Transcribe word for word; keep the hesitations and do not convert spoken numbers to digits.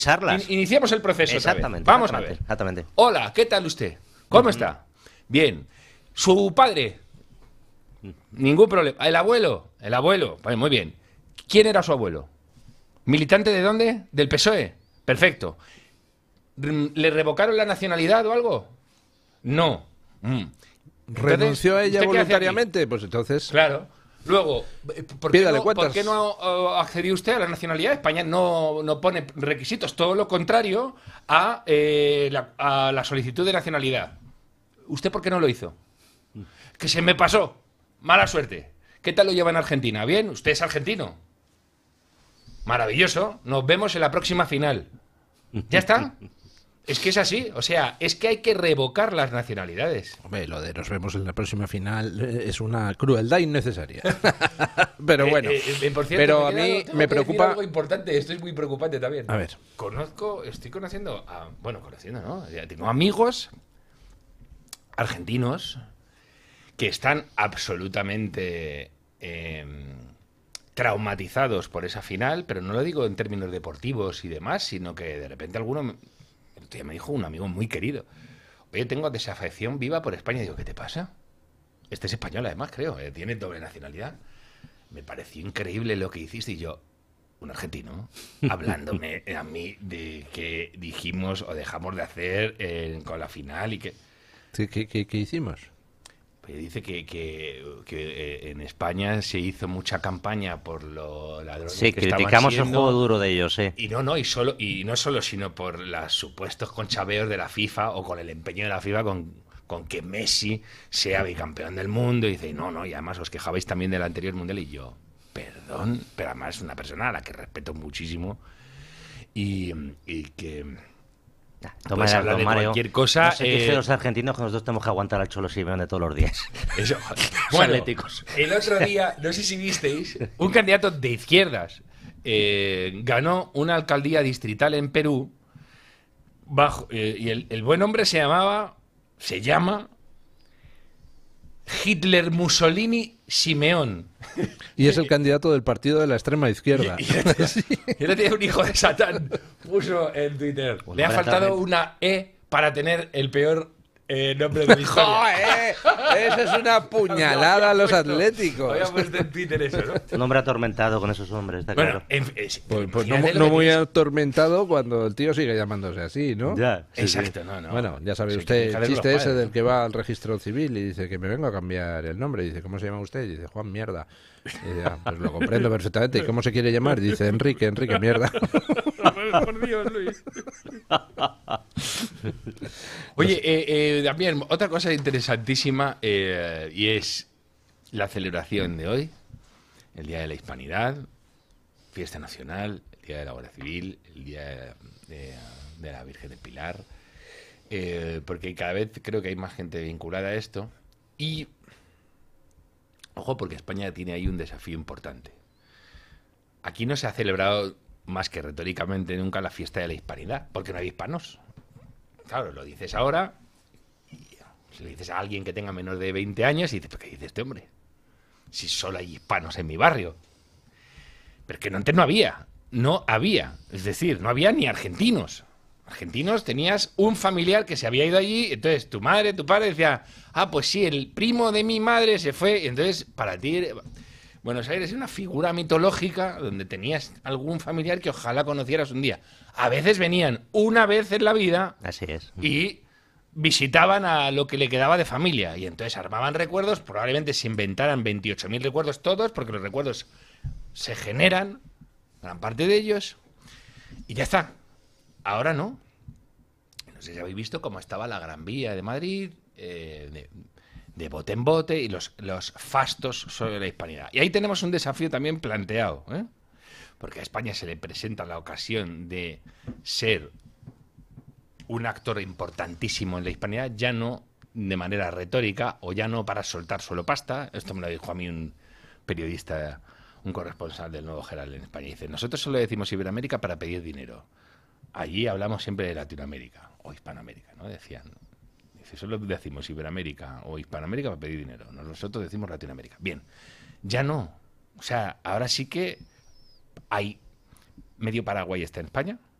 charlas. In iniciamos el proceso. Exactamente. Vamos exactamente, a ver. Exactamente. Hola, ¿qué tal usted? ¿Cómo uh-huh. está? Bien. ¿Su padre? Ningún problema. ¿El abuelo? El abuelo. Vale, muy bien. ¿Quién era su abuelo? ¿Militante de dónde? ¿Del P S O E? Perfecto. ¿Le revocaron la nacionalidad o algo? No. Mm. ¿Renunció a ella voluntariamente? Pues entonces... Claro. Luego, ¿por qué, no, ¿por qué no uh, accedió usted a la nacionalidad? España no, no pone requisitos, todo lo contrario a, eh, la, a la solicitud de nacionalidad. ¿Usted por qué no lo hizo? Que se me pasó. Mala suerte. ¿Qué tal lo lleva en Argentina? ¿Bien? ¿Usted es argentino? Maravilloso. Nos vemos en la próxima final. ¿Ya está? Es que es así, o sea, es que hay que revocar las nacionalidades. Hombre, lo de nos vemos en la próxima final es una crueldad innecesaria. Pero bueno, eh, eh, por cierto, pero me a mí algo, me preocupa algo importante, esto es muy preocupante también. A ver. Conozco, estoy conociendo, a, bueno, conociendo, ¿no? Ya tengo amigos argentinos que están absolutamente eh, traumatizados por esa final, pero no lo digo en términos deportivos y demás, sino que de repente alguno... Me dijo un amigo muy querido: oye, tengo desafección viva por España. Y digo, ¿qué te pasa? Este es español, además, creo. Eh, tiene doble nacionalidad. Me pareció increíble lo que hiciste. Y yo, un argentino, hablándome a mí de que dijimos o dejamos de hacer eh, con la final y que... ¿Qué, qué, qué, qué hicimos? Pues dice que, que, que eh, en España se hizo mucha campaña por lo ladrones sí, que criticamos estaban siendo, el juego duro de ellos, sí. Y no, no, y solo y no solo, sino por los supuestos conchaveos de la FIFA o con el empeño de la FIFA con, con que Messi sea bicampeón del mundo. Y dice, no, no, y además os quejabais también del anterior mundial. Y yo, perdón, pero además es una persona a la que respeto muchísimo y, y que... Toma pues hablar de Mario, cualquier cosa. No sé qué eh... dicen los argentinos que nosotros tenemos que aguantar al Cholo Simeone todos los días. Eso. Bueno, atléticos. El otro día, no sé si visteis, un candidato de izquierdas eh, ganó una alcaldía distrital en Perú bajo eh, y el, el buen hombre se llamaba, se llama Hitler Mussolini Simeón. Y es el candidato del partido de la extrema izquierda. Y, y, y, sí. y él tiene un hijo de Satán, puso en Twitter. Bueno, le ha faltado una E para tener el peor eh, nombre de la historia. ¡Joder! Eso es una puñalada a los atléticos. Había puesto en Twitter eso, ¿no? Un hombre atormentado con esos hombres, está bueno, claro. En, es, pues, pues no, no muy atormentado cuando el tío sigue llamándose así, ¿no? Ya, sí, exacto, sí. no, no. Bueno, ya sabe usted el chiste ese del que va al registro civil y dice que me vengo a cambiar el nombre. Y dice, ¿cómo se llama usted? Y dice, Juan Mierda. Y dice, ah, pues lo comprendo perfectamente. ¿Y cómo se quiere llamar? Y dice, Enrique, Enrique Mierda. Por Dios, Luis. Oye, eh, eh, también otra cosa interesantísima eh, y es la celebración de hoy, el Día de la Hispanidad, fiesta nacional, el Día de la Guardia Civil, el Día de, de, de la Virgen del Pilar, eh, porque cada vez creo que hay más gente vinculada a esto y, ojo, porque España tiene ahí un desafío importante. Aquí no se ha celebrado más que retóricamente nunca la fiesta de la hispanidad, porque no hay hispanos. Claro, lo dices ahora, y si le dices a alguien que tenga menos de veinte años, y dices, ¿pero qué dice este hombre? Si solo hay hispanos en mi barrio. Pero es que no, antes no había, no había, es decir, no había ni argentinos. Argentinos tenías un familiar que se había ido allí, entonces tu madre, tu padre decía, ah, pues sí, el primo de mi madre se fue, y entonces para ti... Buenos Aires es una figura mitológica donde tenías algún familiar que ojalá conocieras un día. A veces venían una vez en la vida. Así es. Y visitaban a lo que le quedaba de familia. Y entonces armaban recuerdos, probablemente se inventaran veintiocho mil recuerdos todos, porque los recuerdos se generan, gran parte de ellos, y ya está. Ahora no. No sé si habéis visto cómo estaba la Gran Vía de Madrid, eh, de... de bote en bote y los, los fastos sobre la hispanidad. Y ahí tenemos un desafío también planteado, ¿eh? Porque a España se le presenta la ocasión de ser un actor importantísimo en la hispanidad, ya no de manera retórica o ya no para soltar solo pasta. Esto me lo dijo a mí un periodista, un corresponsal del Nuevo Herald en España. Dice, nosotros solo decimos Iberoamérica para pedir dinero. Allí hablamos siempre de Latinoamérica o Hispanoamérica, ¿no? Decían... Si solo decimos Iberoamérica o Hispanoamérica para pedir dinero, nosotros decimos Latinoamérica. Bien, ya no. O sea, ahora sí que hay... Medio Paraguay está en España,